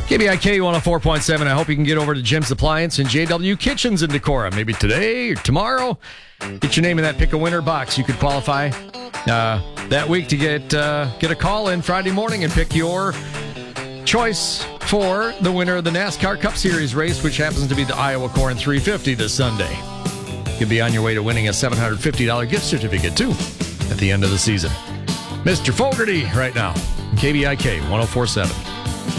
KBIK 104.7. I hope you can get over to Jim's Appliance and JW Kitchens in Decorah. Maybe today or tomorrow. Get your name in that Pick a Winner box. You could qualify that week to get a call in Friday morning and pick your choice for the winner of the NASCAR Cup Series race, which happens to be the Iowa Corn 350 this Sunday. You'll be on your way to winning a $750 gift certificate, too, at the end of the season. Mr. Fogarty right now, KBIK 104.7.